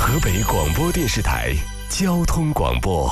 河北广播电视台交通广播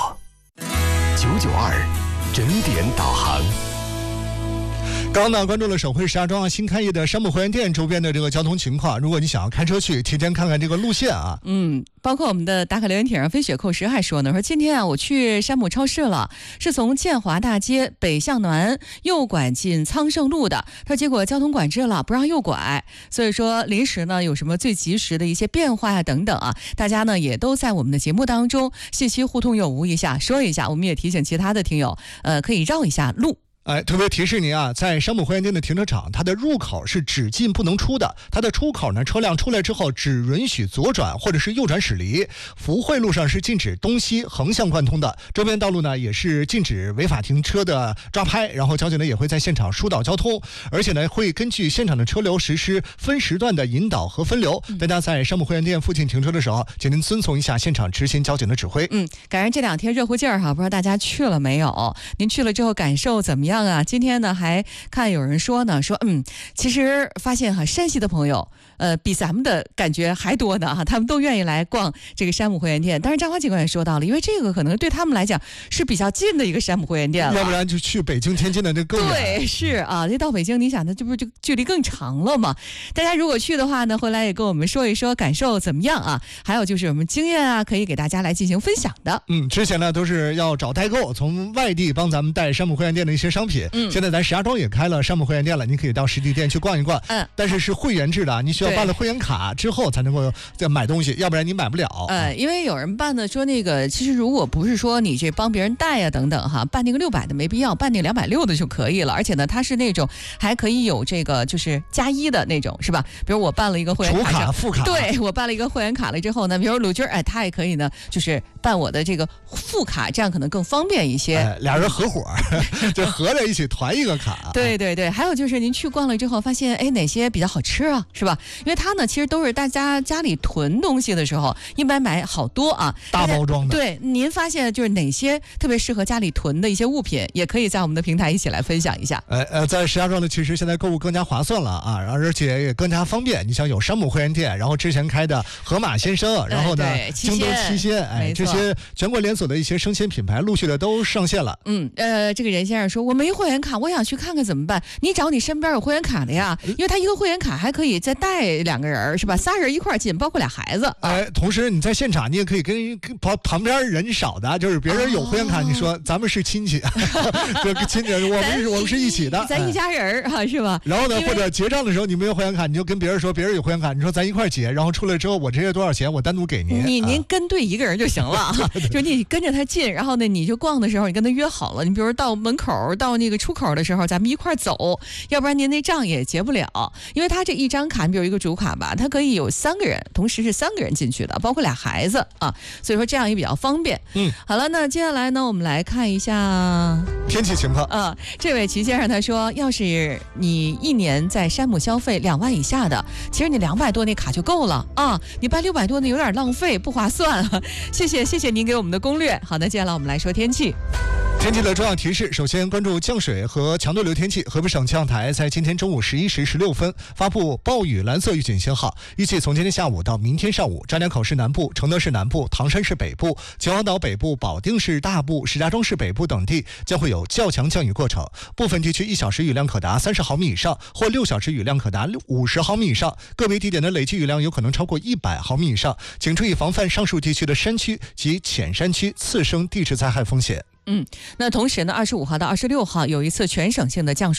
992整点导航。 刚刚呢，关注了省会石家庄新开业的山姆会员店周边的这个交通情况。如果你想要开车去，提前看看这个路线啊。 包括我们的打卡留言帖上飞雪扣10还说呢，说今天啊我去山姆超市了，是从建华大街北向南右拐进苍盛路的，他结果交通管制了，不让右拐，所以说临时呢有什么最及时的一些变化呀等等啊，大家呢也都在我们的节目当中信息互通有无一下说一下，我们也提醒其他的听友可以绕一下路。 特别提示您啊，在山姆会员店的停车场，它的入口是只进不能出的，它的出口呢，车辆出来之后只允许左转或者是右转驶离。福汇路上是禁止东西横向贯通的，周边道路呢也是禁止违法停车的抓拍，然后交警呢也会在现场疏导交通，而且呢会根据现场的车流实施分时段的引导和分流。大家在山姆会员店附近停车的时候，请您遵从一下现场执行交警的指挥。 赶上这2天热乎劲儿哈，不知道大家去了没有？您去了之后感受怎么样啊？今天呢还看有人说呢，其实发现哈，山西的朋友比咱们的感觉还多呢哈，他们都愿意来逛这个山姆会员店。当然张华警官也说到了，因为这个可能对他们来讲是比较近的一个山姆会员店了， 要不然就去北京天津的那更远。 对，是啊，这到北京你想那这不就距离更长了吗？大家如果去的话呢，回来也跟我们说一说感受怎么样啊，还有就是我们经验啊可以给大家来进行分享的。 之前呢都是要找代购，从外地帮咱们带山姆会员店的一些商品。现在咱石家庄也开了山姆会员店了，你可以到实体店去逛一逛。但是是会员制的，你需要办了会员卡之后才能够再买东西，要不然你买不了。 因为有人办的说那个，其实如果不是说你这帮别人带呀等等哈，办那个600的没必要，办那个260的就可以了。而且呢，它是那种还可以有这个就是+1的那种，是吧？比如我办了一个会员卡， 主卡副卡。 对，我办了一个会员卡了之后呢，比如鲁军他也可以呢，就是办我的这个副卡，这样可能更方便一些。 俩人合伙就合着一起团一个卡。 对对对，还有就是您去逛了之后发现哪些比较好吃啊，是吧？因为它呢其实都是大家家里囤东西的时候一般买好多啊， 大包装的。 对，您发现就是哪些特别适合家里囤的一些物品，也可以在我们的平台一起来分享一下。 在石家庄呢，其实现在购物更加划算了啊，而且也更加方便。你像有山姆会员店，然后之前开的盒马鲜生，然后呢京东七鲜，这些全国连锁的一些生鲜品牌陆续的都上线了。 这个任先生说我没会员卡，我想去看看怎么办？你找你身边有会员卡的呀，因为他一个会员卡还可以再带2个人，是吧？3人一块进，包括俩孩子。 同时你在现场你也可以跟旁边人少的，就是别人有会员卡，你说咱们是亲戚，就亲戚，我们是一起的， 咱一家人哈，是吧？ 然后呢，或者结账的时候你没有会员卡，你就跟别人说别人有会员卡，你说咱一块结，然后出来之后我这些多少钱，我单独给您。 您跟对一个人就行了，就你跟着他进，然后呢你就逛的时候你跟他约好了，你比如到门口到那个出口的时候咱们一块走，要不然您那账也结不了。因为他这一张卡，比如一个主卡吧，它可以有3个人，同时是3个人进去的，包括俩孩子啊，所以说这样也比较方便。好了，那接下来呢我们来看一下天气情况。 这位齐先生他说，要是你1年在山姆消费2万以下的，其实你200多那卡就够了啊，你办600多那有点浪费，不划算。谢谢您给我们的攻略。好的，接下来我们来说天气。 天气的重要提示，首先关注降水和强对流天气。河北省气象台在今天中午11时16分发布暴雨蓝色预警信号，预计从今天下午到明天上午，张家口市南部、承德市南部、唐山市北部、秦皇岛北部、保定市大部、石家庄市北部等地将会有较强降雨过程，部分地区1小时雨量可达30毫米以上，或6小时雨量可达50毫米以上，个别地点的累计雨量有可能超过100毫米以上，请注意防范上述地区的山区及浅山区次生地质灾害风险。 那同时呢，25号到26号有一次全省性的降水